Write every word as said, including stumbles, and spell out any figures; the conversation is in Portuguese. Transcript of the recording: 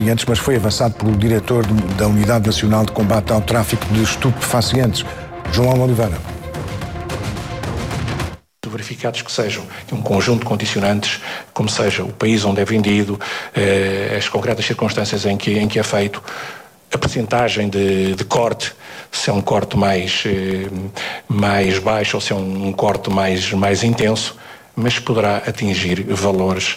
Antes, mas foi avançado pelo diretor da Unidade Nacional de Combate ao Tráfico de Estupefacientes, João Oliveira. Verificados que sejam um conjunto de condicionantes, como seja o país onde é vendido, eh, as concretas circunstâncias em que, em que é feito, a percentagem de, de corte, se é um corte mais, eh, mais baixo ou se é um, um corte mais, mais intenso, mas poderá atingir valores